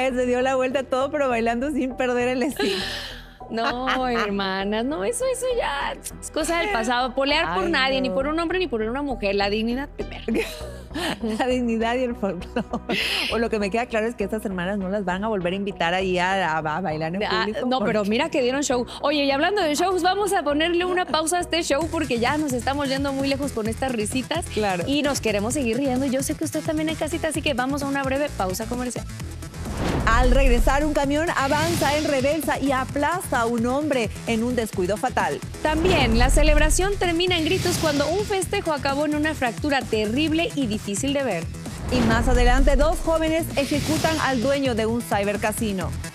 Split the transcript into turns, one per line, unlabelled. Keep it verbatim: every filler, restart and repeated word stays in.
Pues se dio la vuelta a todo, pero bailando sin perder el estilo.
No, hermanas, no, eso, eso ya es cosa del pasado. Polear
Ay,
por nadie,
no.
ni por un hombre, ni por una mujer. La dignidad primero.
La dignidad y el folclore. O lo que me queda claro es que estas hermanas no las van a volver a invitar ahí a, a, a bailar en
Ah,
público.
no,
porque...
pero mira que dieron show. Oye, y hablando de shows, vamos a ponerle una pausa a este show porque ya nos estamos yendo muy lejos con estas risitas.
Claro.
Y nos queremos seguir riendo. Yo sé que usted también en casita, así que vamos a una breve pausa comercial.
Al regresar, un camión avanza en reversa y aplasta a un hombre en un descuido fatal.
También, la celebración termina en gritos cuando un festejo acabó en una fractura terrible y difícil de ver.
Y más adelante, dos jóvenes ejecutan al dueño de un cibercasino.